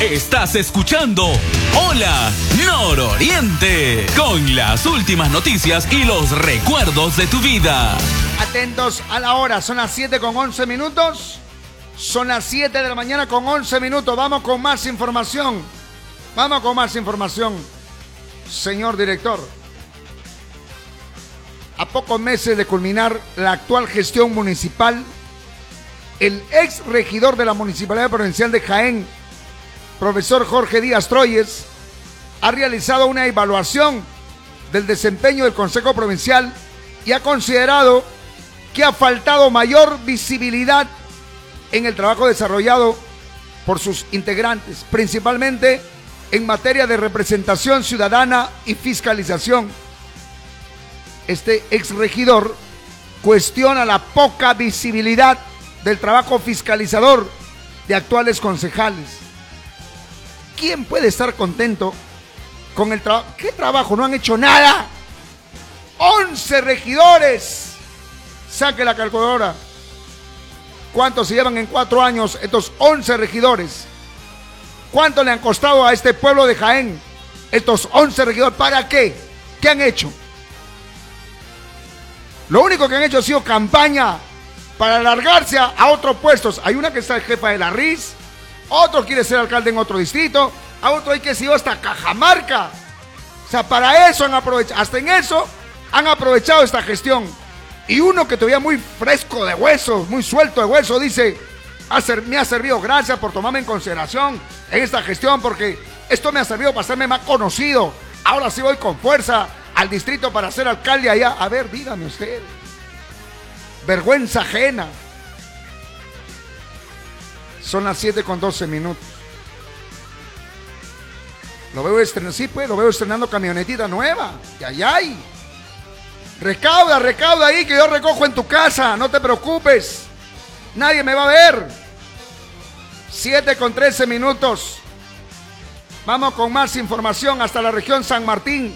Estás escuchando Hola Nororiente, con las últimas noticias y los recuerdos de tu vida. Atentos a la hora, son las 7:11. Son las 7 de la mañana con 11 minutos. Vamos con más información. Señor director, a pocos meses de culminar la actual gestión municipal, el ex regidor de la Municipalidad Provincial de Jaén, profesor Jorge Díaz Troyes, ha realizado una evaluación del desempeño del Consejo Provincial y ha considerado que ha faltado mayor visibilidad en el trabajo desarrollado por sus integrantes, principalmente en materia de representación ciudadana y fiscalización. Este exregidor cuestiona la poca visibilidad del trabajo fiscalizador de actuales concejales. ¿Quién puede estar contento con el trabajo? ¿Qué trabajo? No han hecho nada. 11 regidores. Saque la calculadora. ¿Cuántos se llevan en 4 años estos 11 regidores? ¿Cuánto le han costado a este pueblo de Jaén estos 11 regidores? ¿Para qué? ¿Qué han hecho? Lo único que han hecho ha sido campaña para alargarse a otros puestos. Hay una que está jefa de la RIS, otro quiere ser alcalde en otro distrito, a otro hay que ir hasta Cajamarca. O sea, para eso han aprovechado, hasta en eso han aprovechado esta gestión. Y uno que todavía muy fresco de huesos, muy suelto de hueso, dice: me ha servido, gracias por tomarme en consideración en esta gestión, porque esto me ha servido para hacerme más conocido. Ahora sí voy con fuerza al distrito para ser alcalde allá. A ver, dígame usted. Vergüenza ajena. Son las 7:12. Lo veo estrenando, sí, pues, lo veo estrenando camionetita nueva. ¡Ay! Recauda ahí, que yo recojo en tu casa, no te preocupes. Nadie me va a ver. 7:13. Vamos con más información hasta la región San Martín.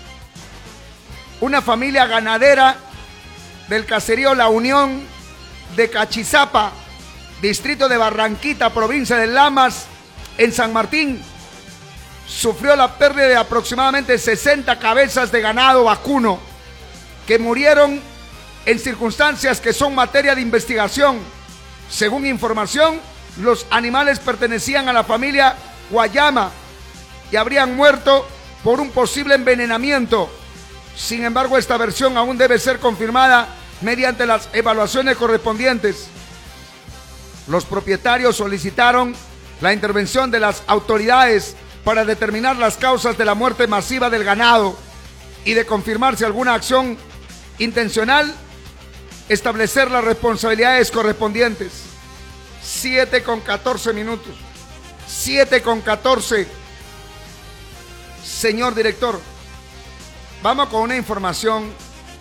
Una familia ganadera del caserío La Unión de Cachizapa, distrito de Barranquita, provincia de Lamas, en San Martín, sufrió la pérdida de aproximadamente 60 cabezas de ganado vacuno que murieron en circunstancias que son materia de investigación. Según información, los animales pertenecían a la familia Guayama y habrían muerto por un posible envenenamiento. Sin embargo, esta versión aún debe ser confirmada mediante las evaluaciones correspondientes. Los propietarios solicitaron la intervención de las autoridades para determinar las causas de la muerte masiva del ganado y, de confirmarse alguna acción intencional, establecer las responsabilidades correspondientes. 7:14. 7:14. Señor director, vamos con una información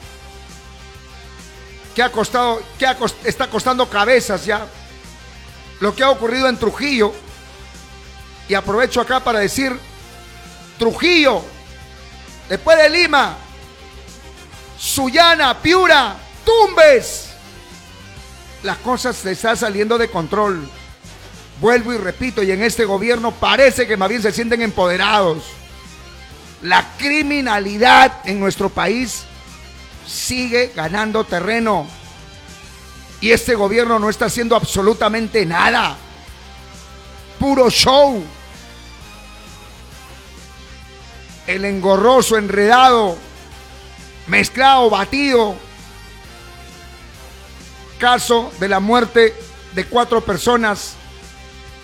que está costando cabezas ya. Lo que ha ocurrido en Trujillo. Y aprovecho acá para decir: Trujillo, después de Lima, Sullana, Piura, Tumbes, las cosas se están saliendo de control. Vuelvo y repito, y en este gobierno parece que más bien se sienten empoderados. La criminalidad en nuestro país sigue ganando terreno y este gobierno no está haciendo absolutamente nada. Puro show. El engorroso, enredado, mezclado, batido caso de la muerte de 4 personas